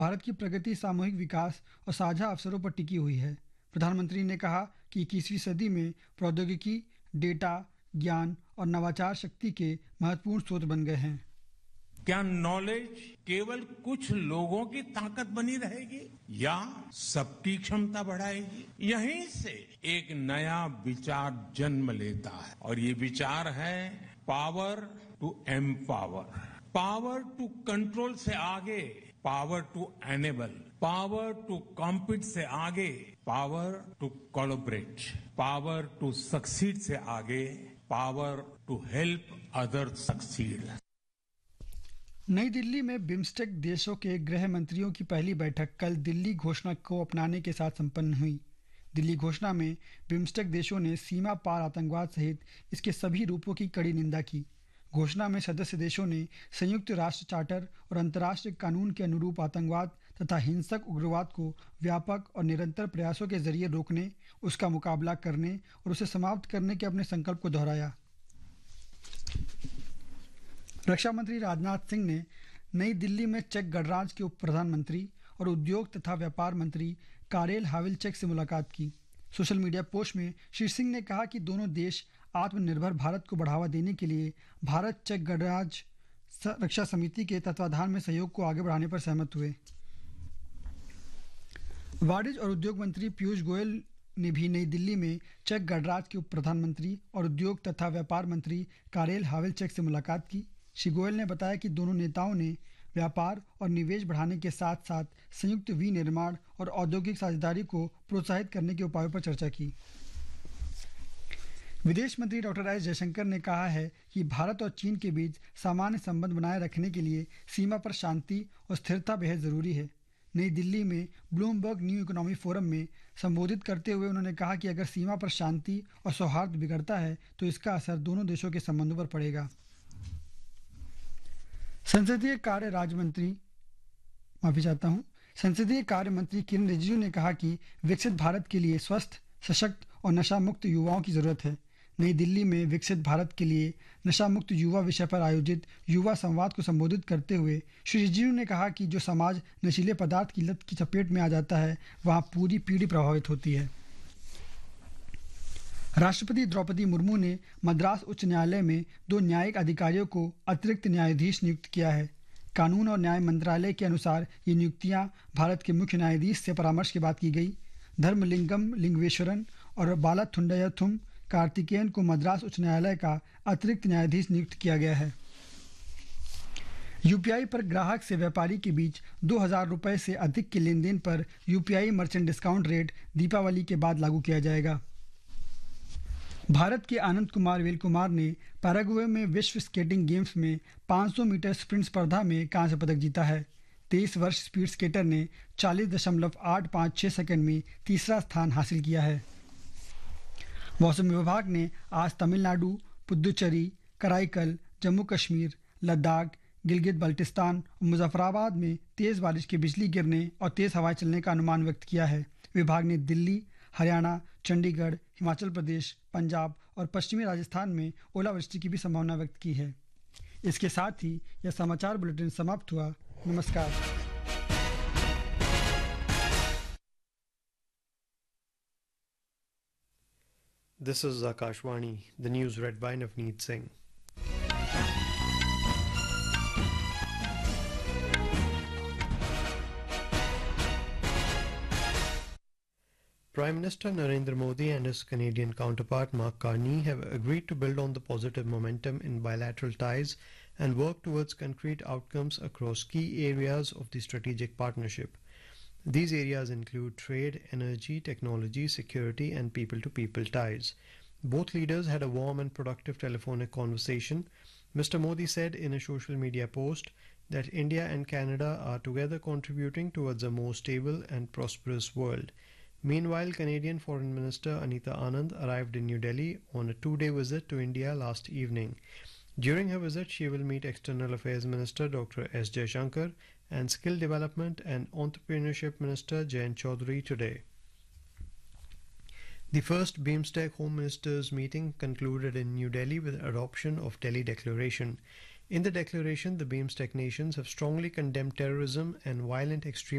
भारत की प्रगति सामूहिक विकास और साझा अवसरों पर टिकी हुई है। प्रधानमंत्री ने कहा कि 21वीं सदी में प्रौद्योगिकी, डेटा, ज्ञान और नवाचार शक्ति के महत्वपूर्ण स्रोत बन गए हैं। क्या नॉलेज केवल कुछ लोगों की ताकत बनी रहेगी या सबकी क्षमता बढ़ाएगी? यहीं से एक नया विचार जन्म लेता है और ये विचार है power to empower, power to control से आगे power to enable, power to compete से आगे power to collaborate, power to succeed से आगे power to help other succeed. नई दिल्ली में बिम्स्टेक देशों के गृह मंत्रियों की पहली बैठक कल दिल्ली घोषणा को अपनाने के साथ संपन्न हुई। दिल्ली घोषणा में बिम्स्टेक देशों ने सीमा पार आतंकवाद सहित इसके सभी रूपों की कड़ी निंदा की। घोषणा में सदस्य देशों ने संयुक्त राष्ट्र चार्टर और अंतर्राष्ट्रीय कानून के अनुरूप आतंकवाद तथा हिंसक उग्रवाद को व्यापक और निरंतर प्रयासों के जरिए रोकने, उसका मुकाबला करने और उसे समाप्त करने के अपने संकल्प को दोहराया। रक्षा मंत्री राजनाथ सिंह ने नई दिल्ली में चेक गणराज्य के उप प्रधानमंत्री और उद्योग तथा व्यापार मंत्री कारेल हाविलचेक से मुलाकात की। सोशल मीडिया पोस्ट में श्री सिंह ने कहा कि दोनों देश आत्मनिर्भर भारत को बढ़ावा देने के लिए भारत चेक गणराज्य रक्षा समिति के तत्वाधान में सहयोग को आगे बढ़ाने पर सहमत हुए। वाणिज्य और उद्योग मंत्री पीयूष गोयल ने भी नई दिल्ली में चेक गणराज्य के उप प्रधानमंत्री और उद्योग तथा व्यापार मंत्री कारेल हाविलचेक से मुलाकात की। श्री गोयल ने बताया कि दोनों नेताओं ने व्यापार और निवेश बढ़ाने के साथ साथ संयुक्त विनिर्माण और औद्योगिक साझेदारी को प्रोत्साहित करने के उपायों पर चर्चा की। विदेश मंत्री डॉक्टर एस जयशंकर ने कहा है कि भारत और चीन के बीच सामान्य संबंध बनाए रखने के लिए सीमा पर शांति और स्थिरता बेहद जरूरी है। नई दिल्ली में ब्लूमबर्ग न्यू इकोनॉमी फोरम में संबोधित करते हुए उन्होंने कहा कि अगर सीमा पर शांति और सौहार्द बिगड़ता है तो इसका असर दोनों देशों के संबंधों पर पड़ेगा। संसदीय कार्य मंत्री किरण रिजिजू ने कहा कि विकसित भारत के लिए स्वस्थ, सशक्त और नशा मुक्त युवाओं की जरूरत है। नई दिल्ली में विकसित भारत के लिए नशा मुक्त युवा विषय पर आयोजित युवा संवाद को संबोधित करते हुए श्री रिजिजू ने कहा कि जो समाज नशीले पदार्थ की लत की चपेट में आ जाता है वहाँ पूरी पीढ़ी प्रभावित होती है। राष्ट्रपति द्रौपदी मुर्मू ने मद्रास उच्च न्यायालय में 2 न्यायिक अधिकारियों को अतिरिक्त न्यायाधीश नियुक्त किया है। कानून और न्याय मंत्रालय के अनुसार ये नियुक्तियां भारत के मुख्य न्यायाधीश से परामर्श के बाद की गई। धर्मलिंगम लिंगवेश्वरन और बालाथुंडयथुम कार्तिकेयन को मद्रास उच्च न्यायालय का अतिरिक्त न्यायाधीश नियुक्त किया गया है। यूपीआई पर ग्राहक से व्यापारी के बीच 2000 रुपये से अधिक के लेन देन पर UPI merchant discount rate Deepawali के बाद लागू किया जाएगा। भारत के आनंद कुमार वेलकुमार ने पैराग्वे में विश्व स्केटिंग गेम्स में 500 मीटर स्प्रिंट स्पर्धा में कांस्य पदक जीता है। 23 वर्ष स्पीड स्केटर ने 40.856 सेकंड में तीसरा स्थान हासिल किया है। मौसम विभाग ने आज तमिलनाडु, पुदुचेरी, कराईकल, जम्मू कश्मीर, लद्दाख, गिलगित बाल्टिस्तान और मुजफ्फराबाद में तेज बारिश के बिजली गिरने और तेज हवाएं चलने का अनुमान व्यक्त किया है। विभाग ने दिल्ली, हरियाणा, चंडीगढ़, हिमाचल प्रदेश, पंजाब और पश्चिमी राजस्थान में ओलावृष्टि की भी संभावना व्यक्त की है। इसके साथ ही यह समाचार बुलेटिन समाप्त हुआ। नमस्कार। This is Akashvani, the news read by Navneet Singh. Prime Minister Narendra Modi and his Canadian counterpart Mark Carney have agreed to build on the positive momentum in bilateral ties and work towards concrete outcomes across key areas of the strategic partnership. These areas include trade, energy, technology, security, and people-to-people ties. Both leaders had a warm and productive telephonic conversation. Mr. Modi said in a social media post that India and Canada are together contributing towards a more stable and prosperous world. Meanwhile, Canadian Foreign Minister Anita Anand arrived in New Delhi on a 2-day visit to India last evening. During her visit, she will meet External Affairs Minister Dr. S. Jaishankar and Skill Development and Entrepreneurship Minister Jayant Chaudhary today. The first BIMSTEC Home Ministers meeting concluded in New Delhi with adoption of Delhi Declaration. In the declaration, the BIMSTEC nations have strongly condemned terrorism and violent extremism